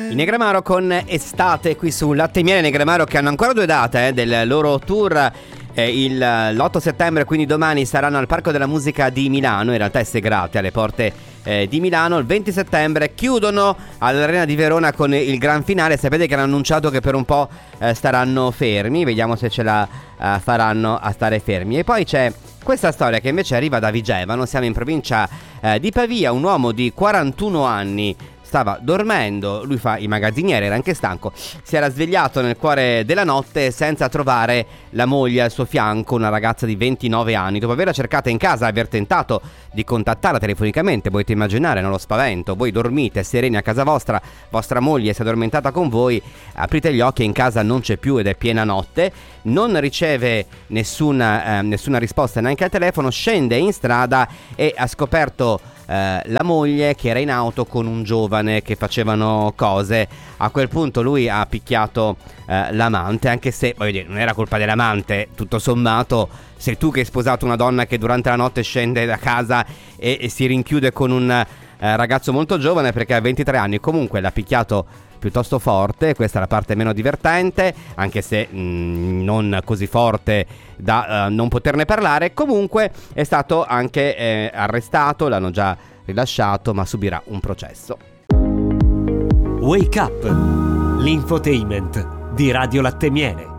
I Negramaro con Estate qui su Latte e Miele. Negramaro che hanno ancora 2 date del loro tour. L'8 settembre, quindi domani, saranno al Parco della Musica di Milano. In realtà è Segrate, alle porte di Milano. Il 20 settembre chiudono all'Arena di Verona con il gran finale. Sapete che hanno annunciato che per un po' staranno fermi. Vediamo se ce la faranno a stare fermi. E poi c'è questa storia che invece arriva da Vigevano. Siamo in provincia di Pavia. Un uomo di 41 anni stava dormendo, lui fa il magazziniere, era anche stanco, si era svegliato nel cuore della notte senza trovare la moglie al suo fianco, una ragazza di 29 anni. Dopo averla cercata in casa, aver tentato di contattarla telefonicamente, potete immaginare, no, lo spavento. Voi dormite sereni a casa vostra, vostra moglie si è addormentata con voi, aprite gli occhi e in casa non c'è più ed è piena notte, non riceve nessuna risposta neanche al telefono, scende in strada e ha scoperto la moglie che era in auto con un giovane che facevano cose. A quel punto lui ha picchiato l'amante, anche se, voglio dire, non era colpa dell'amante, tutto sommato. Sei tu che hai sposato una donna che durante la notte scende da casa e si rinchiude con un ragazzo molto giovane perché ha 23 anni. Comunque l'ha picchiato piuttosto forte, questa è la parte meno divertente, anche se non così forte da non poterne parlare. Comunque è stato anche arrestato, l'hanno già rilasciato, ma subirà un processo. Wake Up, l'infotainment di Radio Latte e Miele.